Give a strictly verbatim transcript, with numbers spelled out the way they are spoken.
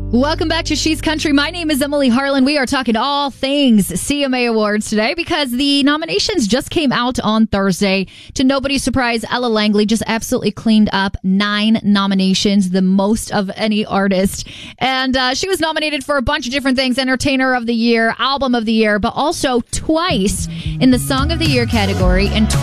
Welcome back to She's Country. My name is Emily Harlan. We are talking all things C M A Awards today because the nominations just came out on Thursday. To nobody's surprise, Ella Langley just absolutely cleaned up nine nominations, the most of any artist. And uh, she was nominated for a bunch of different things, Entertainer of the Year, Album of the Year, but also twice in the Song of the Year category and